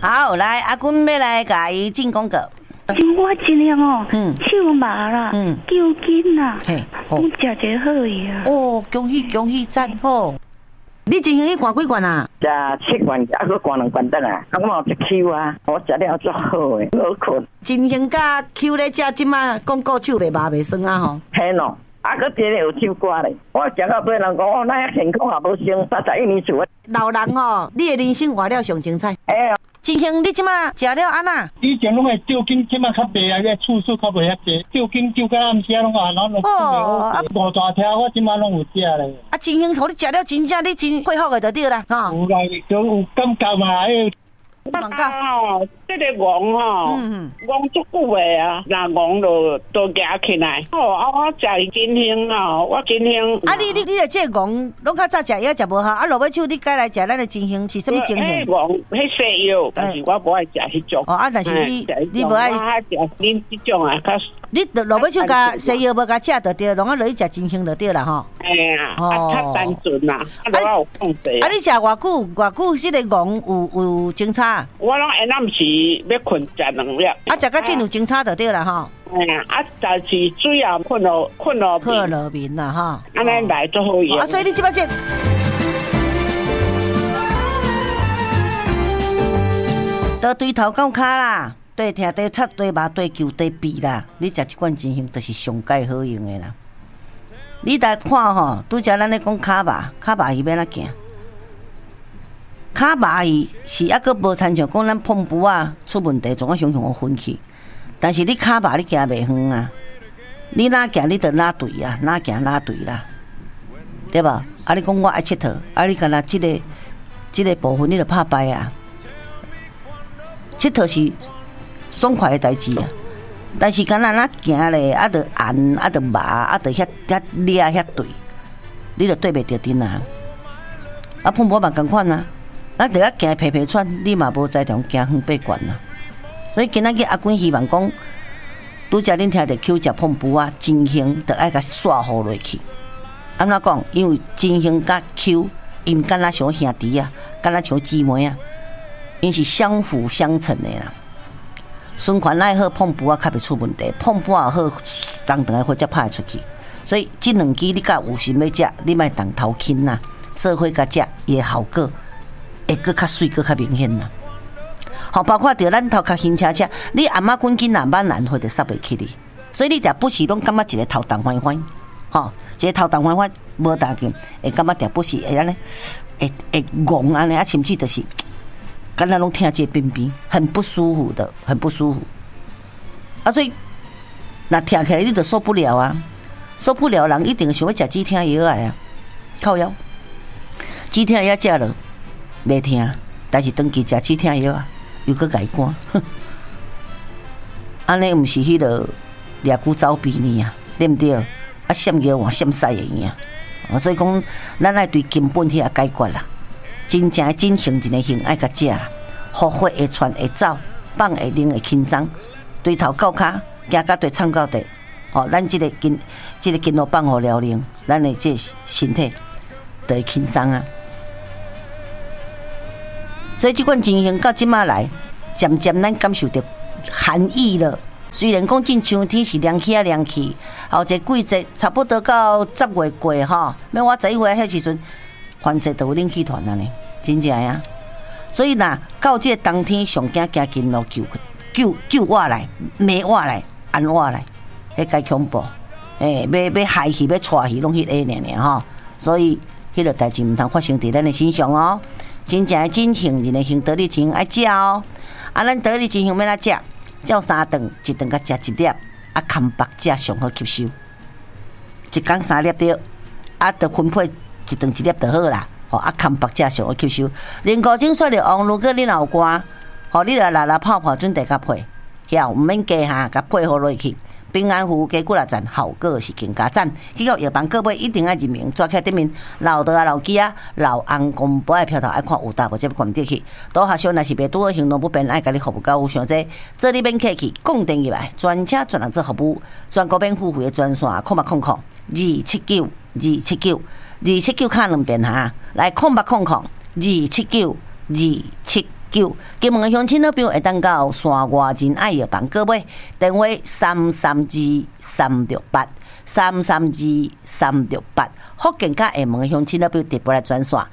好，来阿君要来甲伊进广告。 我真样哦，手麻啦，抽筋啦，我食一好呀。 哦，恭喜恭喜，赞好！你真行去灌几罐啊？ 食7罐，还佫灌2罐灯啊！我有一 Q 啊，我食了足好诶，好困。 真行甲 Q 咧食，即马广告手袂麻袂酸啊吼。 嘿咯，佫真诶有手歌咧。我食到对人讲，哦，咱健康也无剩31年厝。 老人吼，你诶人生活了上精彩。真行，你即马食了安那？ 以前拢会吊筋，即马较白啊，个次数较袂遐济。吊筋吊到暗时拢啊，然后五大条，我即马拢有食咧。 啊，真行，互你食了真正，你真恢复个就对啦，吼。 有啦，就有感觉嘛， 哦，这个戆吼，戆足久的啊，那戆就夹起来。哦，我食真香哦，我真香。 啊，你的这个戆，拢较早食药食无好，啊，落尾手你改来食咱的真香是什么真香？ 戆，迄西药，但是我无爱食迄种。 哦，啊，但是你无爱。 我爱食恁这种啊，较。 你落尾手甲西药无甲食就对，拢啊落去食真香就对啦吼。 哎呀，较单纯啦，我有放济。 啊，你食偌久？偌久？这个戆有精差？ 我拢下暗时要困食2粒。 啊，食到真有精差就对啦吼。 哎呀，啊，但是主要困落眠啦哈。 安尼来做好用。 啊，所以你即摆这。都对头到骹啦。对疼对擦对麻对揪对鼻啦，你食一罐真香，就是上界好用的啦。你来看吼，拄则咱咧讲卡麻伊要哪行？卡麻伊是抑个无亲像讲咱碰布啊出问题，总啊熊熊分去。但是你卡麻你行袂远啊，你哪行你就哪对啊，哪行哪对啦，对吧？啊，你讲我爱佚佗，啊，你干那即个部分你就拍败啊。佚佗是爽快的代志啊，但是敢若咱行咧，啊，着按，啊，着麻，啊，着遐掠遐对，你着对袂着阵啊。啊，碰波嘛共款啊，咱着行皮皮喘，你嘛无在中行远八关啊。所以今仔日阿君希望讲，拄则恁听着 Q 食碰布啊，真香，着爱甲刷好落去。安怎讲？因为真香甲 Q， 因敢若像兄弟啊，敢若像姊妹啊，因是相辅相成的啦。循环爱好，碰布啊，较袂出问题；碰布啊好，当长的火才拍出去。所以这2支你甲有心要食，你莫当头轻呐，做伙甲食，伊的效果会搁较水，搁较明显呐。好，包括着咱头壳轻车车，你阿妈滚筋啊，慢难会着杀袂起你。所以你定不时拢感觉一个头重翻翻，吼，一个头重翻翻无大劲，会感觉定不时会安尼，会戆安尼啊，甚至就是。刚才拢听这冰冰，很不舒服的，很不舒服。啊，所以那听起来你就受不了啊，受不了人一定想要食止疼药啊，靠腰。止疼药食了袂疼，但是长期食止疼药啊，又搁改肝。安尼毋是迄个掠骨走鼻呢啊，对不对？啊，闪药换闪屎的样啊，所以讲咱爱对根本去解决啦。真正真行一个行爱甲食啦，呼血会传会走，放会冷会轻松，对头到骹行到对唱到底，哦，咱这个筋络放互了冷，咱的这身体就会轻松啊。所以这款情形到即马来，渐渐咱感受到寒意了。虽然讲进秋天是凉起啊凉去，后一季节差不多到10月过吼，要我11月迄时阵。凡事都有冷气团啊呢，真正啊！所以呐，到这冬天上惊加紧咯，救我来，骂我来，按我来，迄该恐怖！要害去，要带去，拢迄个尔吼。所以迄个代志毋通发生伫咱的身上哦。真正真行，人的行得力真爱食哦。啊，咱得力真行要哪食？照3顿，一顿甲食1粒，啊，空白食上好吸收。一天3粒对，啊，着分配。一顿1粒就好啦，吼啊，空白食上好吸收。人工精选的王，如果你若有肝，吼你着来泡准茶甲配，晓毋免加哈，甲配好落去。平安符加几啊赞，效果是更加赞。去到药房购买一定要认明，抓起顶面老道啊、老机啊、老翁公婆爱飘头爱看有大无这关得去。多学生若是袂拄好行动不便，爱甲你服务到有伤济，做你免客气，讲定入来，专车专人做服务，全国免付费的专线0800 279 卡2遍哈，来0800 279 9，金门乡亲老朋友会当到山外真爱药房购买，电话332-368，332-368。福建甲厦门乡亲老朋友特别来转线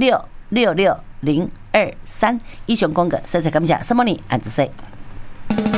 6666-023，6666-023。以上广告，谢谢感谢，什么呢？安子说。